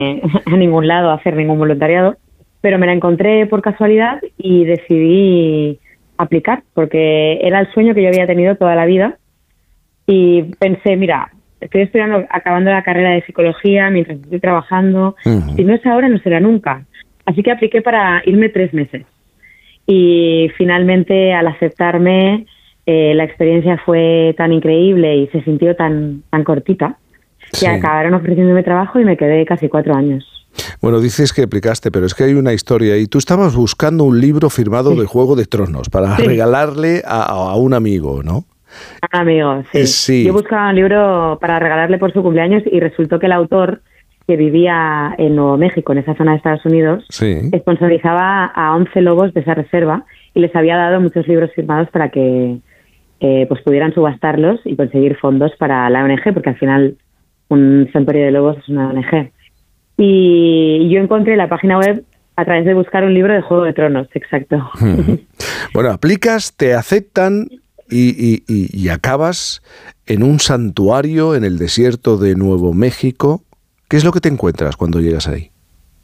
a ningún lado a hacer ningún voluntariado, pero me la encontré por casualidad y decidí aplicar, porque era el sueño que yo había tenido toda la vida. Y pensé, mira, estoy estudiando, acabando la carrera de psicología mientras estoy trabajando. Si no es ahora, no será nunca. Así que apliqué para irme 3 meses. Y finalmente, al aceptarme, la experiencia fue tan increíble y se sintió tan cortita que acabaron ofreciéndome trabajo y me quedé casi 4 años. Bueno, dices que aplicaste, pero es que hay una historia y tú estabas buscando un libro firmado de Juego de Tronos para regalarle a un amigo, ¿no? A un amigo, sí. Sí. Yo buscaba un libro para regalarle por su cumpleaños y resultó que el autor, que vivía en Nuevo México, en esa zona de Estados Unidos, sponsorizaba a 11 lobos de esa reserva y les había dado muchos libros firmados para que pues pudieran subastarlos y conseguir fondos para la ONG, porque al final un santuario de lobos es una ONG. Y yo encontré la página web a través de buscar un libro de Juego de Tronos, exacto. Bueno, aplicas, te aceptan y acabas en un santuario en el desierto de Nuevo México. ¿Qué es lo que te encuentras cuando llegas ahí?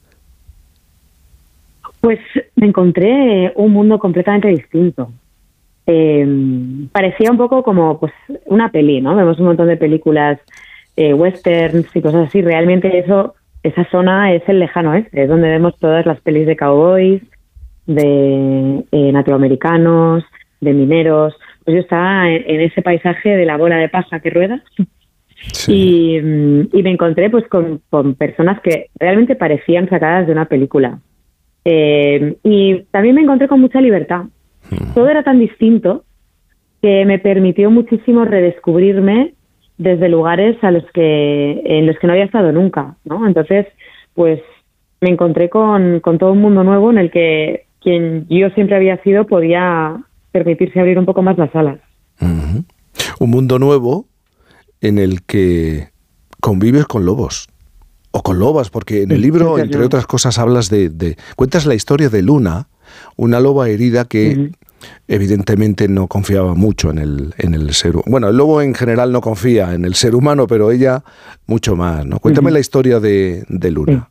Pues me encontré un mundo completamente distinto. Parecía un poco como pues una peli, ¿no? Vemos un montón de películas westerns y cosas así. Realmente esa zona es el lejano oeste, es donde vemos todas las pelis de cowboys, de nativoamericanos, de mineros. Pues yo estaba en ese paisaje de la bola de paja que rueda. Y me encontré pues con personas que realmente parecían sacadas de una película. Y también me encontré con mucha libertad. Todo era tan distinto que me permitió muchísimo redescubrirme desde lugares en los que no había estado nunca, ¿no? Entonces, pues me encontré con todo un mundo nuevo en el que quien yo siempre había sido podía permitirse abrir un poco más las alas. Un mundo nuevo en el que convives con lobos o con lobas, porque en el libro, entre otras cosas, hablas cuentas la historia de Luna, una loba herida que evidentemente no confiaba mucho en el ser humano. Bueno, el lobo en general no confía en el ser humano, pero ella mucho más, ¿no? Cuéntame la historia de Luna.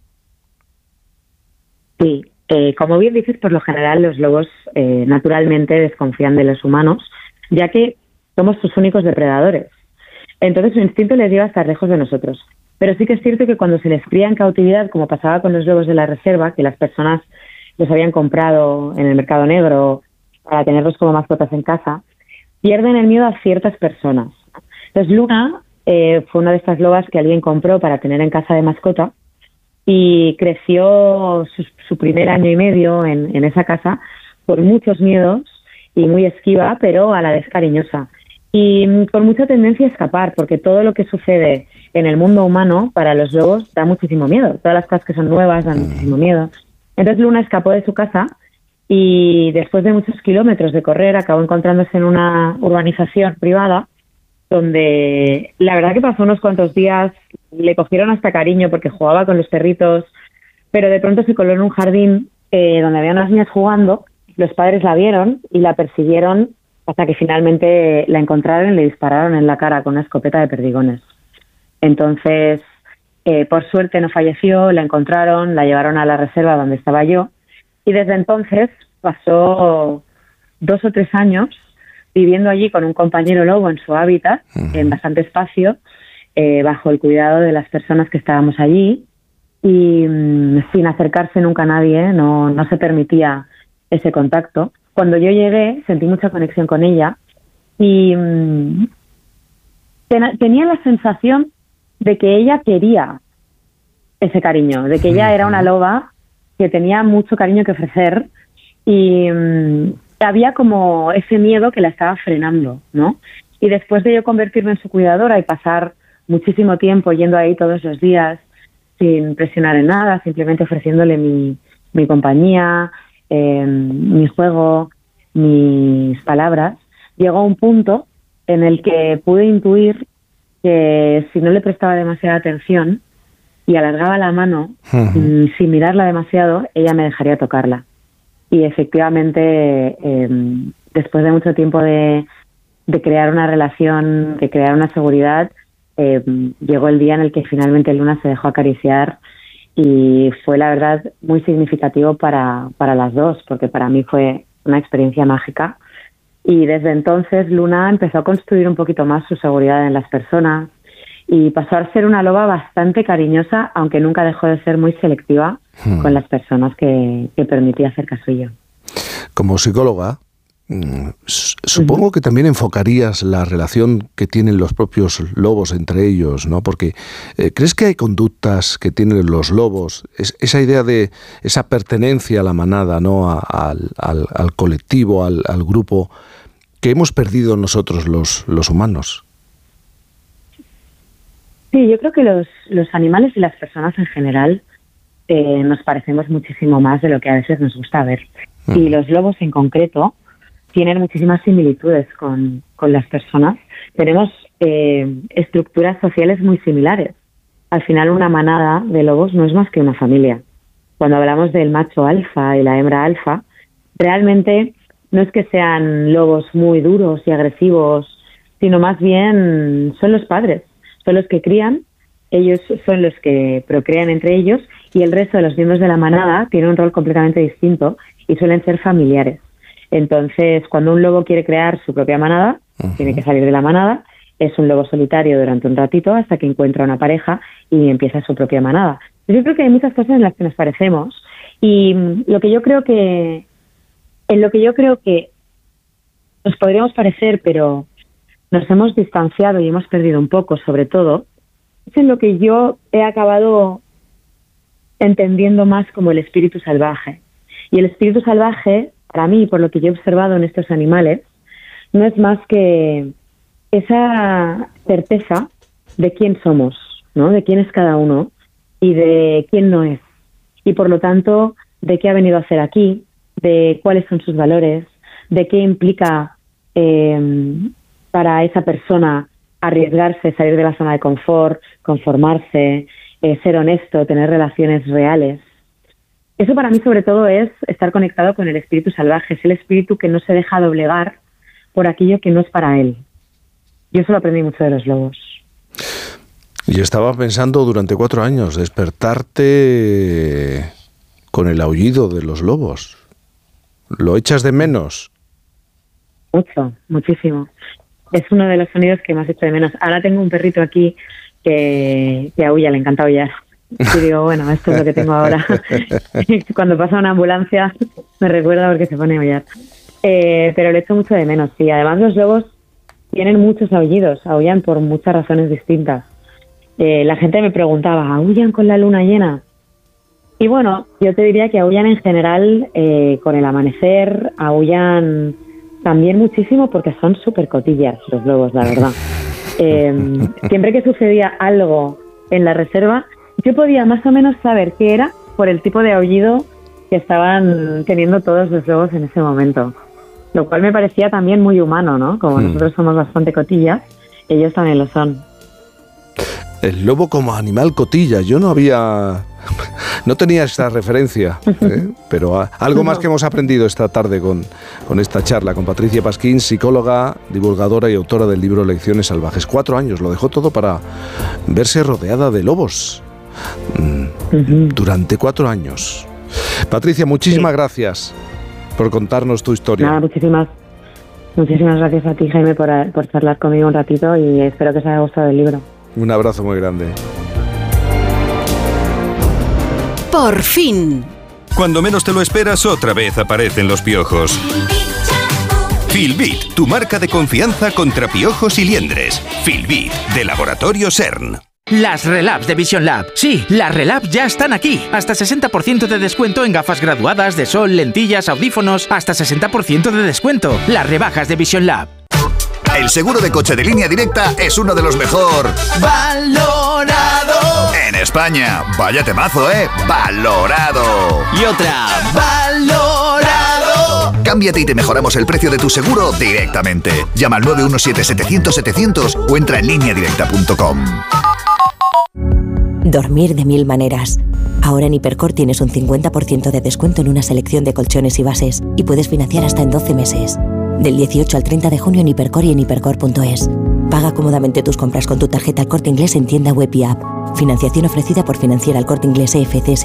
Sí, como bien dices, por lo general los lobos naturalmente desconfían de los humanos, ya que somos sus únicos depredadores. Entonces su instinto les lleva a estar lejos de nosotros. Pero sí que es cierto que cuando se les cría en cautividad, como pasaba con los lobos de la reserva, que las personas los habían comprado en el mercado negro para tenerlos como mascotas en casa, pierden el miedo a ciertas personas. Entonces Luna fue una de estas lobas que alguien compró para tener en casa de mascota y creció su primer año y medio en esa casa con muchos miedos y muy esquiva, pero a la vez cariñosa. Y con mucha tendencia a escapar, porque todo lo que sucede en el mundo humano para los lobos da muchísimo miedo. Todas las cosas que son nuevas dan muchísimo miedo. Entonces Luna escapó de su casa y después de muchos kilómetros de correr acabó encontrándose en una urbanización privada donde la verdad que pasó unos cuantos días, le cogieron hasta cariño porque jugaba con los perritos, pero de pronto se coló en un jardín donde había unas niñas jugando. Los padres la vieron y la persiguieron hasta que finalmente la encontraron y le dispararon en la cara con una escopeta de perdigones. Entonces, por suerte no falleció, la encontraron, la llevaron a la reserva donde estaba yo y desde entonces pasó 2 o 3 años viviendo allí con un compañero lobo en su hábitat, en bastante espacio, bajo el cuidado de las personas que estábamos allí y sin acercarse nunca a nadie, no se permitía ese contacto. Cuando yo llegué sentí mucha conexión con ella y tenía la sensación de que ella quería ese cariño, de que ella era una loba que tenía mucho cariño que ofrecer y había como ese miedo que la estaba frenando, ¿no? Y después de yo convertirme en su cuidadora y pasar muchísimo tiempo yendo ahí todos los días sin presionar en nada, simplemente ofreciéndole mi compañía, mi juego, mis palabras, llegó a un punto en el que pude intuir que si no le prestaba demasiada atención y alargaba la mano sin mirarla demasiado, ella me dejaría tocarla. Y efectivamente, después de mucho tiempo de crear una relación, de crear una seguridad, llegó el día en el que finalmente Luna se dejó acariciar y fue la verdad muy significativo para las dos, porque para mí fue una experiencia mágica. Y desde entonces Luna empezó a construir un poquito más su seguridad en las personas y pasó a ser una loba bastante cariñosa, aunque nunca dejó de ser muy selectiva con las personas que permitía hacer suyo. Como psicóloga, supongo que también enfocarías la relación que tienen los propios lobos entre ellos, ¿no? Porque ¿crees que hay conductas que tienen los lobos? Esa idea de esa pertenencia a la manada, ¿no? Al colectivo, al grupo, que hemos perdido nosotros los humanos. Sí, yo creo que los animales y las personas en general nos parecemos muchísimo más de lo que a veces nos gusta ver. Y los lobos en concreto tienen muchísimas similitudes con las personas. Tenemos estructuras sociales muy similares. Al final, una manada de lobos no es más que una familia. Cuando hablamos del macho alfa y la hembra alfa, realmente no es que sean lobos muy duros y agresivos, sino más bien son los padres, son los que crían, ellos son los que procrean entre ellos, y el resto de los miembros de la manada tienen un rol completamente distinto y suelen ser familiares. Entonces, cuando un lobo quiere crear su propia manada, tiene que salir de la manada, es un lobo solitario durante un ratito hasta que encuentra una pareja y empieza su propia manada. Yo creo que hay muchas cosas en las que nos parecemos, y en lo que yo creo que nos podríamos parecer, pero nos hemos distanciado y hemos perdido un poco, sobre todo, es en lo que yo he acabado entendiendo más como el espíritu salvaje. Y el espíritu salvaje, para mí, por lo que yo he observado en estos animales, no es más que esa certeza de quién somos, ¿no? De quién es cada uno y de quién no es. Y por lo tanto, de qué ha venido a hacer aquí, de cuáles son sus valores, de qué implica para esa persona arriesgarse, salir de la zona de confort, conformarse, ser honesto, tener relaciones reales. Eso para mí sobre todo es estar conectado con el espíritu salvaje, es el espíritu que no se deja doblegar por aquello que no es para él. Yo eso lo aprendí mucho de los lobos. Y estaba pensando durante 4 años, despertarte con el aullido de los lobos. ¿Lo echas de menos? Mucho, muchísimo. Es uno de los sonidos que más echo de menos. Ahora tengo un perrito aquí que aulla, le encanta aullar. Y digo, bueno, esto es lo que tengo ahora. Cuando pasa una ambulancia me recuerda porque se pone a aullar. Pero lo echo mucho de menos, sí. Además los lobos tienen muchos aullidos, aullan por muchas razones distintas. La gente me preguntaba, ¿aullan con la luna llena? Y bueno, yo te diría que aullan en general con el amanecer, aullan también muchísimo porque son súper cotillas los lobos, la verdad. Siempre que sucedía algo en la reserva, yo podía más o menos saber qué era por el tipo de aullido que estaban teniendo todos los lobos en ese momento. Lo cual me parecía también muy humano, ¿no? Como nosotros somos bastante cotillas, ellos también lo son. El lobo como animal cotilla, yo no tenía esta referencia, pero algo más que hemos aprendido esta tarde con esta charla con Patricia Pasquín, psicóloga, divulgadora y autora del libro Lecciones Salvajes. 4 años, lo dejó todo para verse rodeada de lobos durante 4 años. Patricia, muchísimas gracias por contarnos tu historia. Nada, muchísimas gracias a ti, Jaime, por charlar conmigo un ratito, y espero que os haya gustado el libro. Un abrazo muy grande. Por fin. Cuando menos te lo esperas, otra vez aparecen los piojos. Filbit, tu marca de confianza contra piojos y liendres. Filbit, de Laboratorio CERN. Las Relabs de Vision Lab. Sí, las Relabs ya están aquí. Hasta 60% de descuento en gafas graduadas, de sol, lentillas, audífonos. Hasta 60% de descuento. Las rebajas de Vision Lab. El seguro de coche de Línea Directa es uno de los mejor ¡valorado! en España. Vaya temazo, ¿eh? ¡Valorado! Y otra, ¡valorado! Cámbiate y te mejoramos el precio de tu seguro directamente. Llama al 917-700-700 o entra en lineadirecta.com. Dormir de 1000 maneras. Ahora en Hipercor tienes un 50% de descuento en una selección de colchones y bases y puedes financiar hasta en 12 meses. Del 18 al 30 de junio en Hipercor y en hipercor.es. Paga cómodamente tus compras con tu tarjeta El Corte Inglés en tienda web y app. Financiación ofrecida por Financiera El Corte Inglés EFC